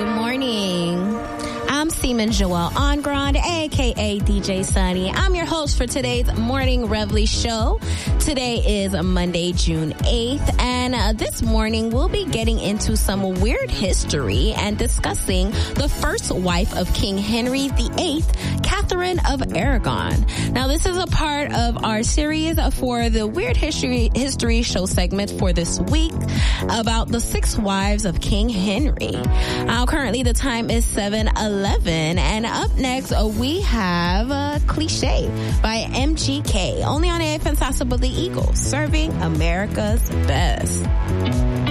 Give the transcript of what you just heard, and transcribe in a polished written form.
Good morning. I'm Seaman Joelle Ongrand, a.k.a. DJ Sunny. I'm your host for today's Morning Reveille show. Today is Monday, June 8th, and this morning we'll be getting into some weird history and discussing the first wife of King Henry VIII, Catherine of Aragon. Now, this is a part of our series for the Weird History show segment for this week about the 6 wives of King Henry. Now, currently the time is 7:11, and up next we have Cliche by MGK, only on AFM Sasabali Eagles, serving America's best.